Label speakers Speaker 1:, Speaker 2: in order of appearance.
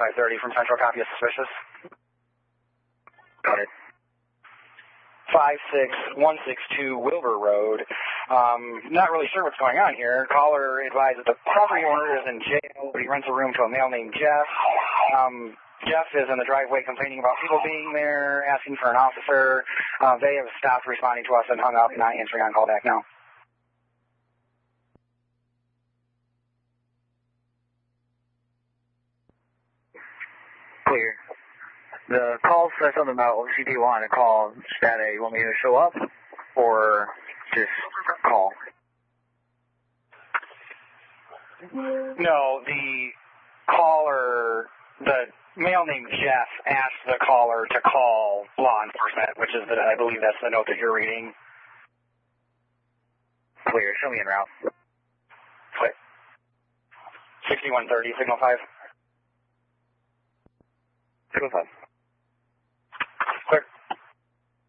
Speaker 1: 2530 from Central, copy is suspicious.
Speaker 2: Got it.
Speaker 1: 56162 Wilbur Road. Not really sure what's going on here. Caller advised that the property owner is in jail, but he rents a room to a male named Jeff. Jeff is in the driveway complaining about people being there, asking for an officer. They have stopped responding to us and hung up, not answering on call back now.
Speaker 2: Clear. The call says something about OCD wanting to call Stat-A. You want me to show up or just call?
Speaker 1: No, the caller, the male named Jeff, asked the caller to call law enforcement, which is, I believe that's the note that you're reading.
Speaker 2: Clear. Show me en route.
Speaker 1: Click. 6130, signal 5.
Speaker 2: Signal 5.